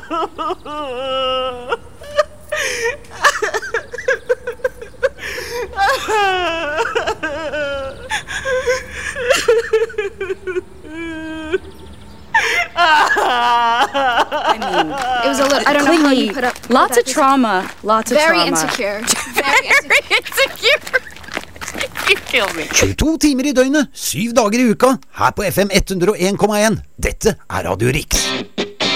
I mean, it was a little, I don't know how you put up with lots that. of trauma, lots of Very trauma. insecure. Very insecure. You kill me. 22 timer i døgnet, 7 dager i uka, her på FM 101,1. Dette er Radio Riks.